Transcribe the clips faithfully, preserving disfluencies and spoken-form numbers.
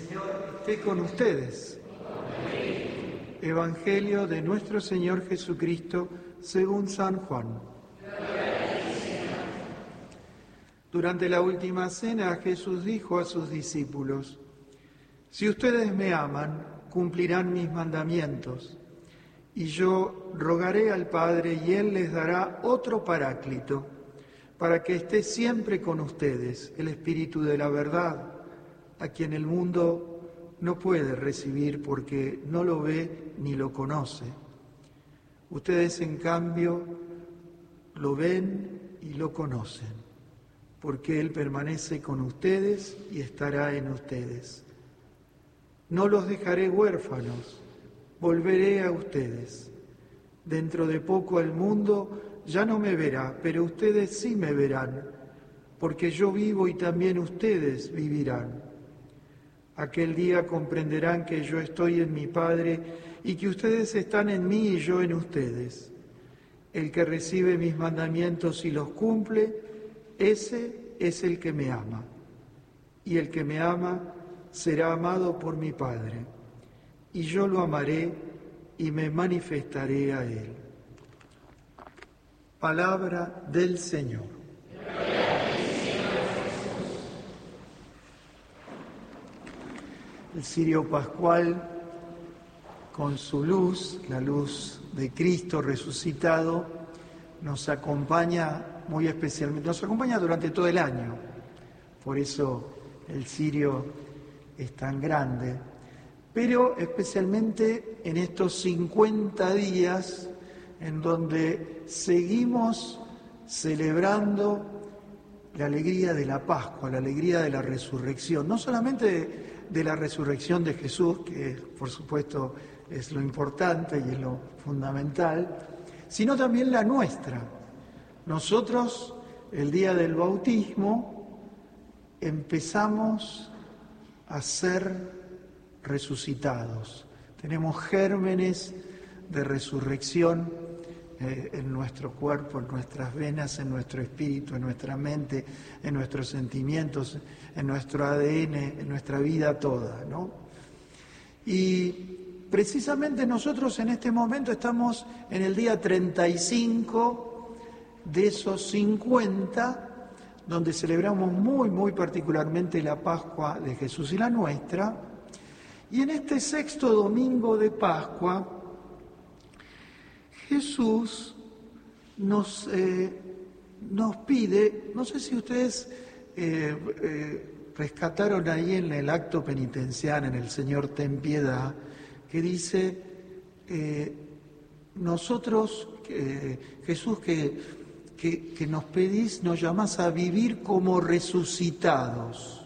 Señor esté con ustedes. Evangelio de nuestro Señor Jesucristo según San Juan. Durante la última cena, Jesús dijo a sus discípulos: si ustedes me aman, cumplirán mis mandamientos, y yo rogaré al Padre y Él les dará otro Paráclito, para que esté siempre con ustedes, el Espíritu de la verdad, a quien el mundo no puede recibir porque no lo ve ni lo conoce. Ustedes, en cambio, lo ven y lo conocen, porque Él permanece con ustedes y estará en ustedes. No los dejaré huérfanos, volveré a ustedes. Dentro de poco el mundo ya no me verá, pero ustedes sí me verán, porque yo vivo y también ustedes vivirán. Aquel día comprenderán que yo estoy en mi Padre y que ustedes están en mí y yo en ustedes. El que recibe mis mandamientos y los cumple, ese es el que me ama. Y el que me ama será amado por mi Padre. Y yo lo amaré y me manifestaré a él. Palabra del Señor. El cirio pascual, con su luz, la luz de Cristo resucitado, nos acompaña muy especialmente, nos acompaña durante todo el año. Por eso el cirio es tan grande, pero especialmente en estos cincuenta días en donde seguimos celebrando la alegría de la Pascua, la alegría de la resurrección, no solamente de, de la resurrección de Jesús, que por supuesto es lo importante y es lo fundamental, sino también la nuestra. Nosotros, el día del bautismo, empezamos a ser resucitados. Tenemos gérmenes de resurrección eh, en nuestro cuerpo, en nuestras venas, en nuestro espíritu, en nuestra mente, en nuestros sentimientos, en nuestro A D N, en nuestra vida toda, ¿no? Y precisamente nosotros en este momento estamos en el día treinta y cinco de esos cincuenta, donde celebramos muy, muy particularmente la Pascua de Jesús y la nuestra. Y en este sexto domingo de Pascua, Jesús nos, eh, nos pide, no sé si ustedes eh, eh, rescataron ahí en el acto penitencial, en el Señor ten piedad, que dice, eh, nosotros, eh, Jesús, que, que, que nos pedís, nos llamás a vivir como resucitados.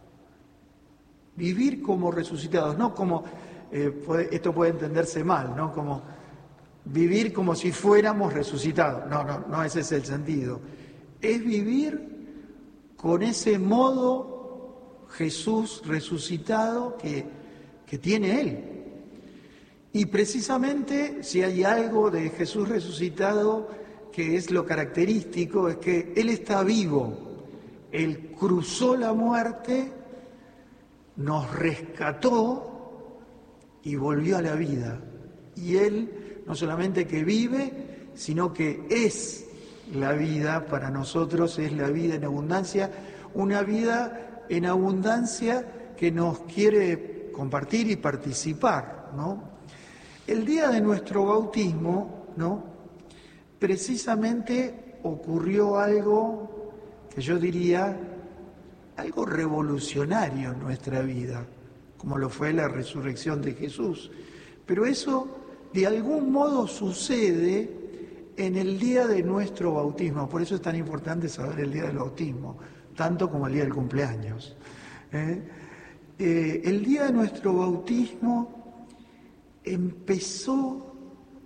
Vivir como resucitados, no como, eh, puede, esto puede entenderse mal, ¿no? Como vivir como si fuéramos resucitados. No, no, no ese es el sentido. Es vivir con ese modo Jesús resucitado que, que tiene Él. Y precisamente si hay algo de Jesús resucitado que es lo característico, es que Él está vivo. Él cruzó la muerte, nos rescató y volvió a la vida. Y Él no solamente que vive, sino que es la vida para nosotros, es la vida en abundancia, una vida en abundancia que nos quiere compartir y participar, ¿no? El día de nuestro bautismo, ¿no?, precisamente ocurrió algo que yo diría algo revolucionario en nuestra vida, como lo fue la resurrección de Jesús. Pero eso de algún modo sucede en el día de nuestro bautismo. Por eso es tan importante saber el día del bautismo, tanto como el día del cumpleaños. ¿Eh? Eh, el día de nuestro bautismo empezó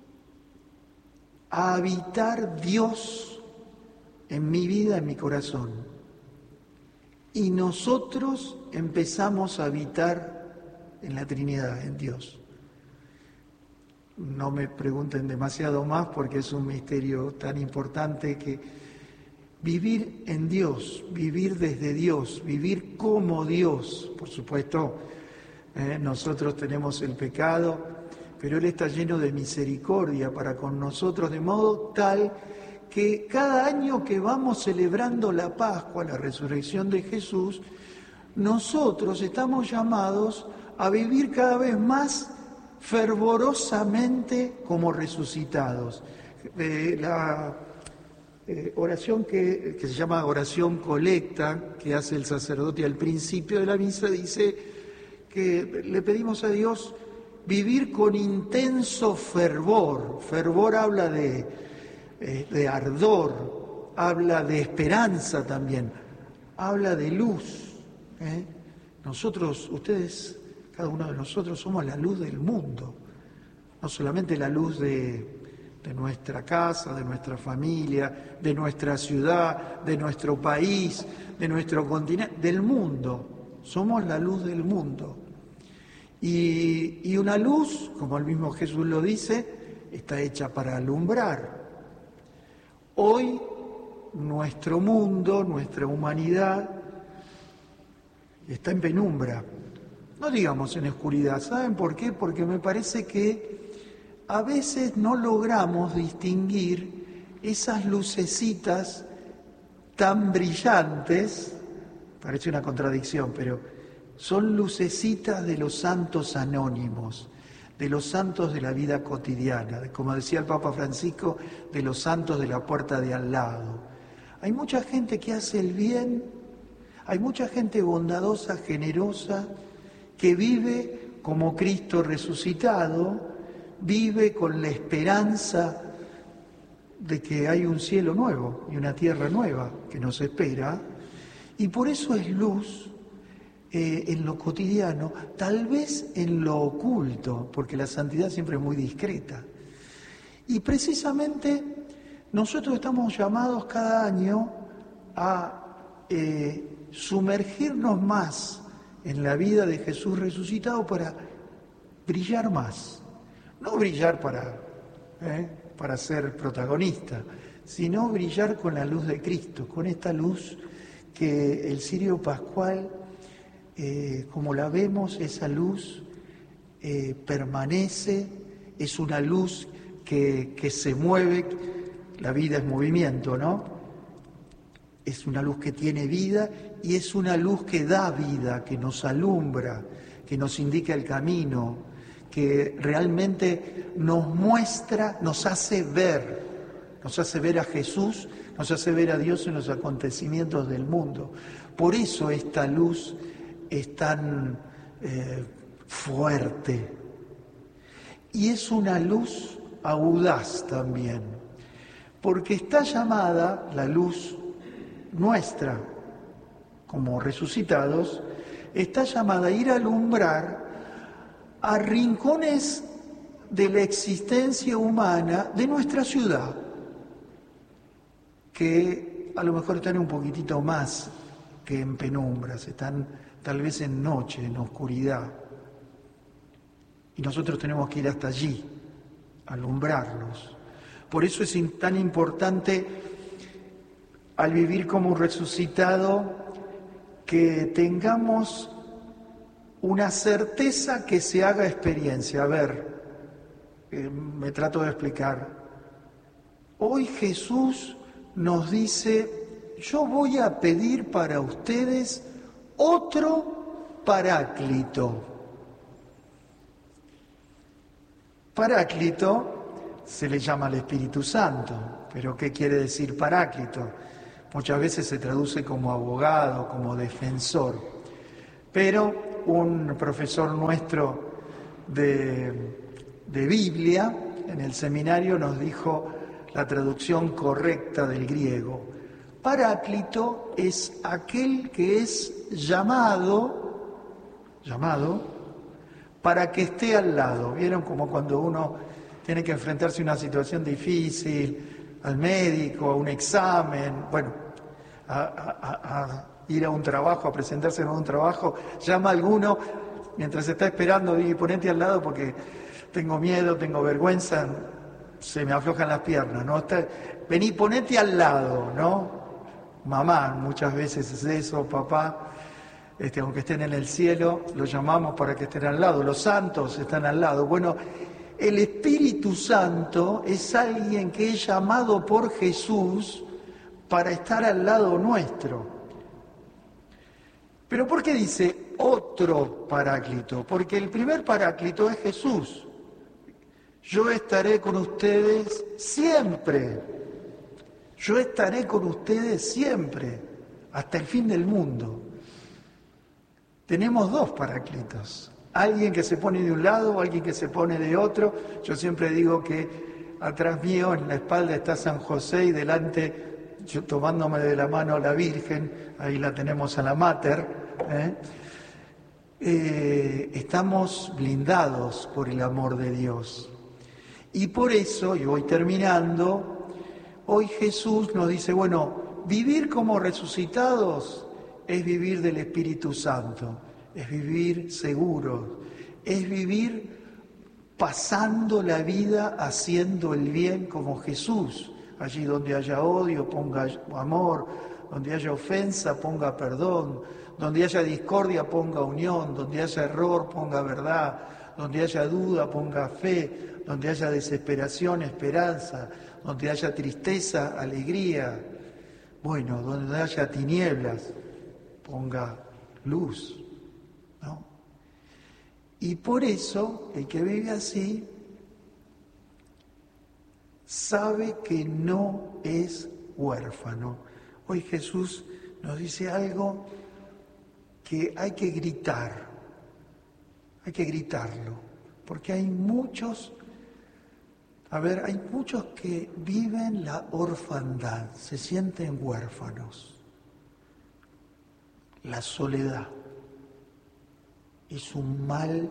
a habitar Dios en mi vida, en mi corazón. Y nosotros empezamos a habitar en la Trinidad, en Dios. No me pregunten demasiado más porque es un misterio tan importante que vivir en Dios, vivir desde Dios, vivir como Dios, por supuesto, ¿eh? Nosotros tenemos el pecado, pero Él está lleno de misericordia para con nosotros, de modo tal que cada año que vamos celebrando la Pascua, la resurrección de Jesús, nosotros estamos llamados a vivir cada vez más fervorosamente como resucitados. Eh, la eh, oración que, que se llama oración colecta, que hace el sacerdote al principio de la misa, dice que le pedimos a Dios vivir con intenso fervor. Fervor habla de, eh, de ardor, habla de esperanza también, habla de luz. ¿eh? Nosotros, ustedes, cada uno de nosotros somos la luz del mundo, no solamente la luz de, de nuestra casa, de nuestra familia, de nuestra ciudad, de nuestro país, de nuestro continente, del mundo. Somos la luz del mundo. Y, y una luz, como el mismo Jesús lo dice, está hecha para alumbrar. Hoy nuestro mundo, nuestra humanidad, está en penumbra. No digamos en oscuridad. ¿Saben por qué? Porque me parece que a veces no logramos distinguir esas lucecitas tan brillantes, parece una contradicción, pero son lucecitas de los santos anónimos, de los santos de la vida cotidiana, como decía el Papa Francisco, de los santos de la puerta de al lado. Hay mucha gente que hace el bien, hay mucha gente bondadosa, generosa, que vive como Cristo resucitado, vive con la esperanza de que hay un cielo nuevo y una tierra nueva que nos espera, y por eso es luz eh, en lo cotidiano, tal vez en lo oculto, porque la santidad siempre es muy discreta. Y precisamente nosotros estamos llamados cada año a eh, sumergirnos más en la vida de Jesús resucitado para brillar más. No brillar para, eh, para ser protagonista, sino brillar con la luz de Cristo, con esta luz que el cirio pascual, eh, como la vemos, esa luz eh, permanece, es una luz que, que se mueve, la vida es movimiento, ¿no? Es una luz que tiene vida y es una luz que da vida, que nos alumbra, que nos indica el camino, que realmente nos muestra, nos hace ver, nos hace ver a Jesús, nos hace ver a Dios en los acontecimientos del mundo. Por eso esta luz es tan eh, fuerte. Y es una luz audaz también, porque está llamada la luz nuestra, como resucitados, está llamada a ir a alumbrar a rincones de la existencia humana de nuestra ciudad, que a lo mejor están un poquitito más que en penumbras, están tal vez en noche, en oscuridad. Y nosotros tenemos que ir hasta allí, alumbrarlos. Por eso es tan importante, al vivir como resucitado, que tengamos una certeza que se haga experiencia. A ver, eh, me trato de explicar. Hoy Jesús nos dice, yo voy a pedir para ustedes otro Paráclito. Paráclito se le llama al Espíritu Santo, pero ¿qué quiere decir Paráclito? Muchas veces se traduce como abogado, como defensor, pero un profesor nuestro de, de Biblia en el seminario nos dijo la traducción correcta del griego. Paráclito es aquel que es llamado, llamado, para que esté al lado. ¿Vieron? Como cuando uno tiene que enfrentarse a una situación difícil, al médico, a un examen, bueno, a, a, a ir a un trabajo, a presentarse en un trabajo, llama a alguno mientras está esperando y ponete al lado porque tengo miedo, tengo vergüenza, se me aflojan las piernas, ¿no? Está, vení, ponete al lado, ¿no? Mamá muchas veces es eso, papá. Este, aunque estén en el cielo, los llamamos para que estén al lado. Los santos están al lado. Bueno, el Espíritu Santo es alguien que es llamado por Jesús para estar al lado nuestro. ¿Pero por qué dice otro paráclito? Porque el primer paráclito es Jesús. Yo estaré con ustedes siempre. Yo estaré con ustedes siempre, hasta el fin del mundo. Tenemos dos paráclitos. Alguien que se pone de un lado o alguien que se pone de otro. Yo siempre digo que atrás mío, en la espalda, está San José y delante, yo tomándome de la mano a la Virgen, ahí la tenemos a la Mater. ¿eh? Eh, estamos blindados por el amor de Dios. Y por eso, y voy terminando, hoy Jesús nos dice, bueno, vivir como resucitados es vivir del Espíritu Santo. Es vivir seguros, es vivir pasando la vida haciendo el bien como Jesús. Allí donde haya odio, ponga amor, donde haya ofensa, ponga perdón, donde haya discordia, ponga unión, donde haya error, ponga verdad, donde haya duda, ponga fe, donde haya desesperación, esperanza, donde haya tristeza, alegría, bueno, donde haya tinieblas, ponga luz. ¿No? Y por eso el que vive así sabe que no es huérfano. Hoy Jesús nos dice algo que hay que gritar, hay que gritarlo, porque hay muchos, a ver, hay muchos que viven la orfandad, se sienten huérfanos, la soledad. Es un mal,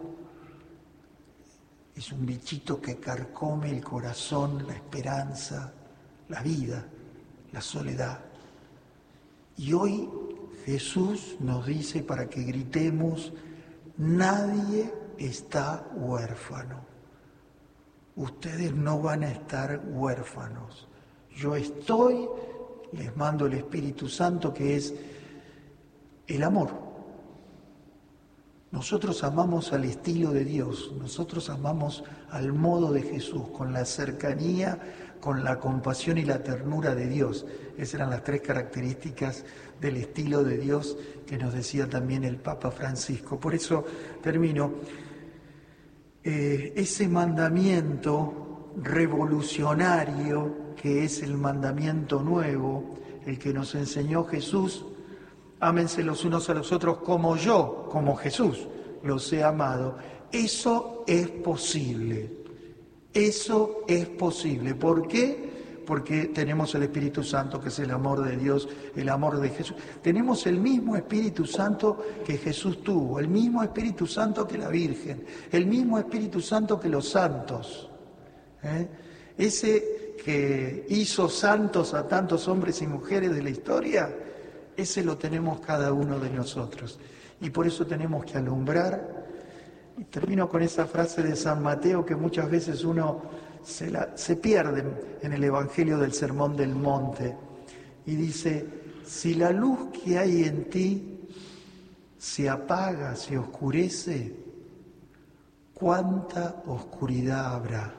es un bichito que carcome el corazón, la esperanza, la vida, la soledad. Y hoy Jesús nos dice para que gritemos, nadie está huérfano. Ustedes no van a estar huérfanos. Yo estoy, les mando el Espíritu Santo que es el amor. Nosotros amamos al estilo de Dios, nosotros amamos al modo de Jesús, con la cercanía, con la compasión y la ternura de Dios. Esas eran las tres características del estilo de Dios que nos decía también el Papa Francisco. Por eso termino. Eh, ese mandamiento revolucionario que es el mandamiento nuevo, el que nos enseñó Jesús, ámense los unos a los otros como yo, como Jesús, los he amado. Eso es posible. Eso es posible. ¿Por qué? Porque tenemos el Espíritu Santo, que es el amor de Dios, el amor de Jesús. Tenemos el mismo Espíritu Santo que Jesús tuvo, el mismo Espíritu Santo que la Virgen, el mismo Espíritu Santo que los santos. ¿Eh? Ese que hizo santos a tantos hombres y mujeres de la historia, ese lo tenemos cada uno de nosotros. Y por eso tenemos que alumbrar. Y termino con esa frase de San Mateo que muchas veces uno se, la, se pierde en el Evangelio del Sermón del Monte. Y dice, si la luz que hay en ti se apaga, se oscurece, ¿cuánta oscuridad habrá?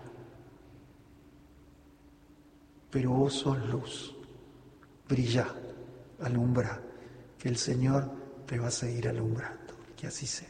Pero vos sos luz, brillá. Alumbra, que el Señor te va a seguir alumbrando, que así sea.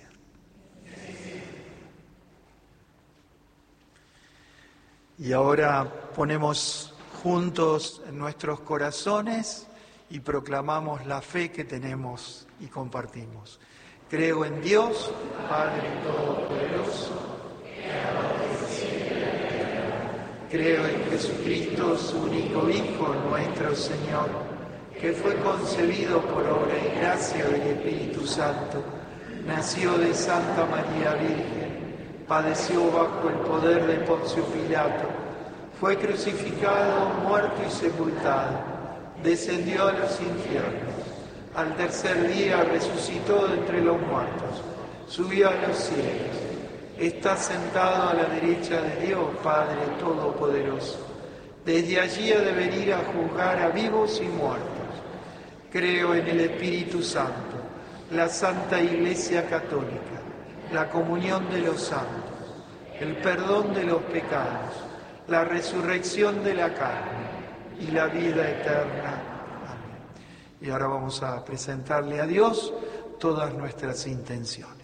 Y ahora ponemos juntos en nuestros corazones y proclamamos la fe que tenemos y compartimos. Creo en Dios, Padre Todopoderoso, Creador del cielo y la tierra. Creo en Jesucristo, su único Hijo, nuestro Señor, que fue concebido por obra y gracia del Espíritu Santo, nació de Santa María Virgen, padeció bajo el poder de Poncio Pilato, fue crucificado, muerto y sepultado, descendió a los infiernos, al tercer día resucitó de entre los muertos, subió a los cielos, está sentado a la derecha de Dios, Padre Todopoderoso. Desde allí ha de venir a juzgar a vivos y muertos. Creo en el Espíritu Santo, la Santa Iglesia Católica, la comunión de los santos, el perdón de los pecados, la resurrección de la carne y la vida eterna. Amén. Y ahora vamos a presentarle a Dios todas nuestras intenciones.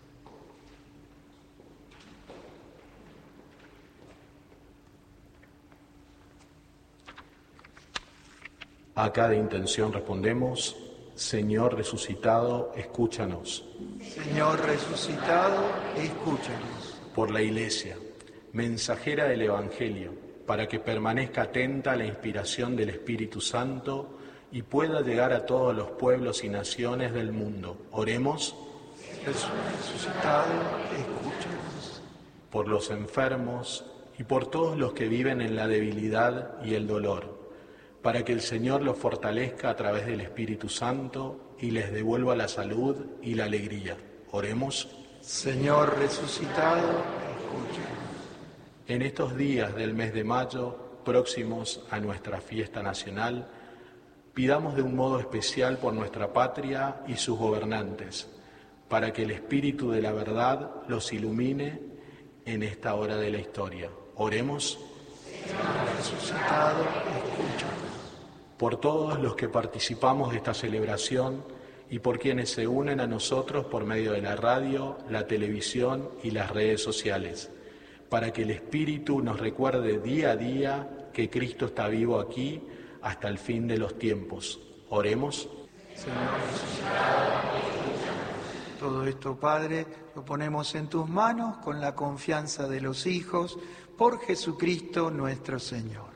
A cada intención respondemos: Señor resucitado, escúchanos. Señor resucitado, escúchanos. Por la Iglesia, mensajera del Evangelio, para que permanezca atenta a la inspiración del Espíritu Santo y pueda llegar a todos los pueblos y naciones del mundo. Oremos. Resucitado, escúchanos. Por los enfermos y por todos los que viven en la debilidad y el dolor, para que el Señor los fortalezca a través del Espíritu Santo y les devuelva la salud y la alegría. Oremos. Señor resucitado, escúchanos. En estos días del mes de mayo, próximos a nuestra fiesta nacional, pidamos de un modo especial por nuestra patria y sus gobernantes, para que el Espíritu de la verdad los ilumine en esta hora de la historia. Oremos. Señor resucitado, escúchanos. Por todos los que participamos de esta celebración y por quienes se unen a nosotros por medio de la radio, la televisión y las redes sociales, para que el Espíritu nos recuerde día a día que Cristo está vivo aquí hasta el fin de los tiempos. Oremos. Señor resucitado, escúchanos. Todo esto, Padre, lo ponemos en tus manos con la confianza de los hijos, por Jesucristo nuestro Señor.